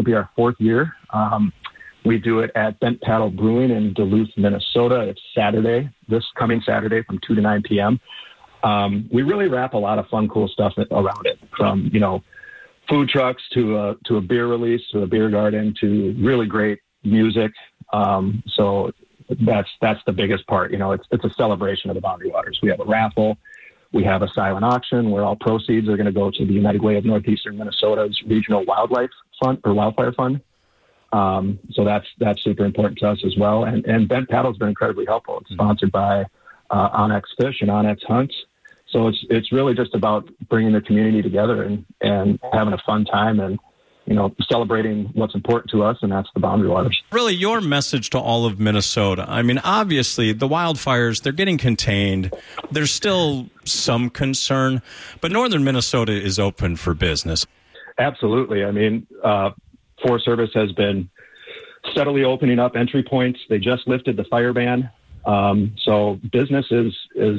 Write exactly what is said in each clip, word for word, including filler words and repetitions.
will be our fourth year. Um, we do it at Bent Paddle Brewing in Duluth, Minnesota. It's Saturday, this coming Saturday from two to nine p.m. Um, we really wrap a lot of fun, cool stuff around it, from, you know, food trucks to a, to a beer release, to a beer garden, to really great music. Um, so that's, that's the biggest part. You know, it's, it's a celebration of the Boundary Waters. We have a raffle. We have a silent auction where all proceeds are going to go to the United Way of Northeastern Minnesota's Regional Wildlife Fund or Wildfire Fund. Um, so that's, that's super important to us as well. And, and Bent Paddle's been incredibly helpful. It's sponsored by, uh, Onyx Fish and Onyx Hunts. So it's, it's really just about bringing the community together and, and having a fun time and, you know, celebrating what's important to us, and that's the Boundary Waters. Really, your message to all of Minnesota. I mean, obviously, the wildfires, they're getting contained. There's still some concern, but northern Minnesota is open for business. Absolutely. I mean, uh, Forest Service has been steadily opening up entry points. They just lifted the fire ban. Um, so business is, is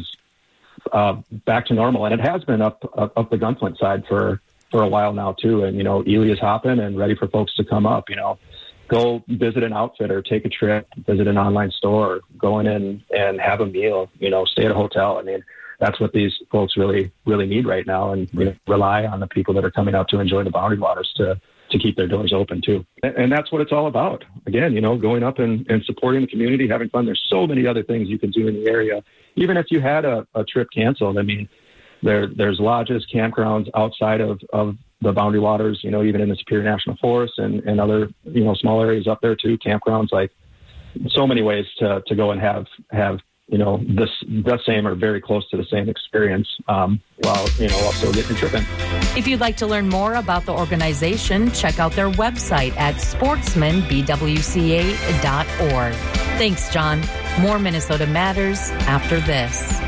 uh, back to normal, and it has been up, up, up the Gunflint side for for a while now too. And, you know, Ely is hopping and ready for folks to come up, you know, go visit an outfitter, take a trip, visit an online store, go in and, and have a meal, you know, stay at a hotel. I mean, that's what these folks really, really need right now. And you know, rely on the people that are coming out to enjoy the Boundary Waters to, to keep their doors open too. And, and that's what it's all about. Again, you know, going up and, and supporting the community, having fun. There's so many other things you can do in the area. Even if you had a, a trip canceled, I mean, There, there's lodges, campgrounds outside of, of the Boundary Waters, you know, even in the Superior National Forest and, and other, you know, small areas up there too, campgrounds, like so many ways to, to go and have, have, you know, this, the same or very close to the same experience um, while, you know, also getting tripping. If you'd like to learn more about the organization, check out their website at sportsman b w c a dot org. Thanks, John. More Minnesota Matters after this.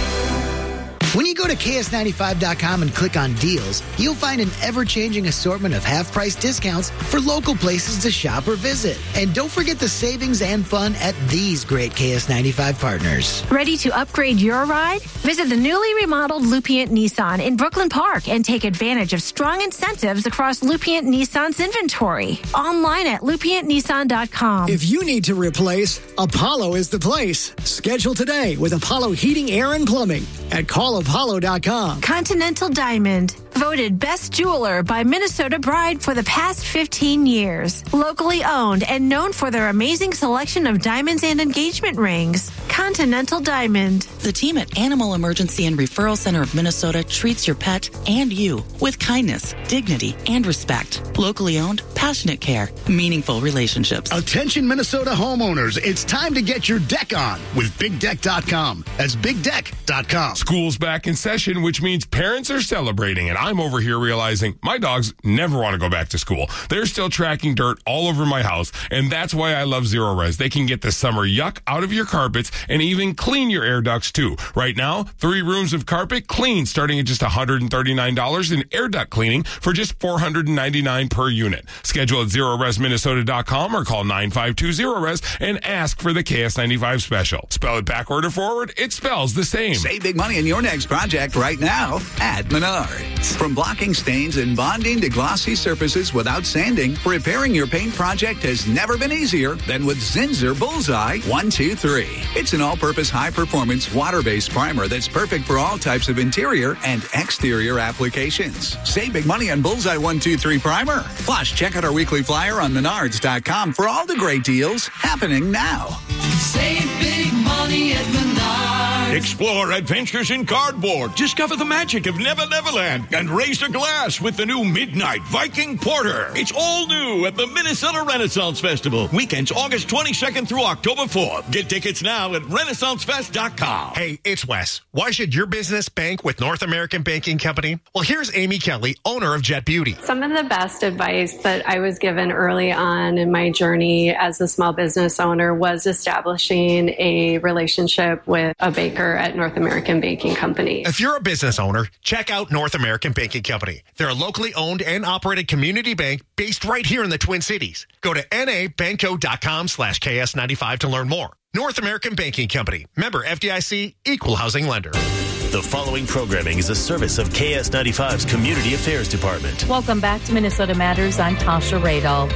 When you go to K S ninety-five dot com and click on deals, you'll find an ever-changing assortment of half-price discounts for local places to shop or visit. And don't forget the savings and fun at these great K S ninety-five partners. Ready to upgrade your ride? Visit the newly remodeled Lupient Nissan in Brooklyn Park and take advantage of strong incentives across Lupient Nissan's inventory. Online at lupient nissan dot com. If you need to replace, Apollo is the place. Schedule today with Apollo Heating, Air, and Plumbing at call apollo dot com. Continental Diamond, voted best jeweler by Minnesota Bride for the past fifteen years. Locally owned and known for their amazing selection of diamonds and engagement rings. Continental Diamond. The team at Animal Emergency and Referral Center of Minnesota treats your pet and you with kindness, dignity, and respect. Locally owned, passionate care, meaningful relationships. Attention Minnesota homeowners, it's time to get your deck on with big deck dot com. That's big deck dot com. School's back in session, which means parents are celebrating, and I'm over here realizing my dogs never want to go back to school. They're still tracking dirt all over my house, and that's why I love Zero Res. They can get the summer yuck out of your carpets and even clean your air ducts too. Right now, three rooms of carpet clean starting at just one hundred thirty-nine dollars and air duct cleaning for just four hundred ninety-nine dollars per unit. Schedule at zero res minnesota dot com or call nine five two zero res and ask for the K S ninety-five special. Spell it backward or forward, it spells the same. Save big money in your next project right now at Menards. From blocking stains and bonding to glossy surfaces without sanding, repairing your paint project has never been easier than with Zinsser Bullseye one two three. It's an all-purpose high-performance water-based primer that's perfect for all types of interior and exterior applications. Save big money on Bullseye one two three primer. Plus, check out our weekly flyer on menards dot com for all the great deals happening now. Save big money at Menards. Explore adventures in cardboard. Discover the magic of Never Neverland and raise a glass with the new Midnight Viking Porter. It's all new at the Minnesota Renaissance Festival. Weekends August twenty-second through October fourth. Get tickets now at renaissance fest dot com. Hey, it's Wes. Why should your business bank with North American Banking Company? Well, here's Amy Kelly, owner of Jet Beauty. Some of the best advice that I was given early on in my journey as a small business owner was establishing a relationship with a banker at North American Banking Company. If you're a business owner, check out North American Banking Company. They're a locally owned and operated community bank based right here in the Twin Cities. Go to nabanco dot com slash K S ninety-five to learn more. North American Banking Company. Member F D I C, Equal Housing Lender. The following programming is a service of K S ninety-five's Community Affairs Department. Welcome back to Minnesota Matters. I'm Tasha Radall.